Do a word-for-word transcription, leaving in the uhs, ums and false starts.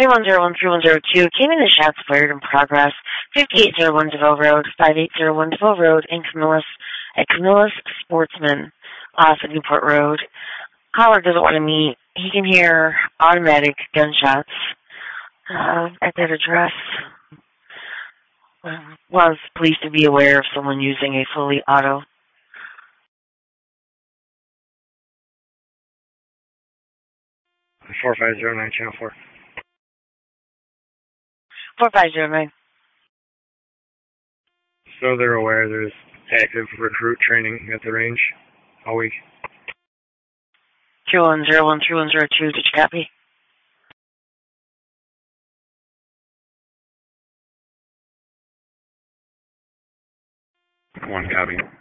three one zero one three one zero two, came in the shots fired in progress. fifty-eight oh one DeVoe Road, fifty-eight oh one DeVoe Road in Camillus, at Camillus Sportsman off of Newport Road. Caller doesn't want to meet. He can hear automatic gunshots uh, at that address. Uh, wants police to be aware of someone using a fully auto. four five zero nine, channel four. four five zero nine. So they're aware there's active recruit training at the range all week. three one zero one three one zero two, did you copy? One copy.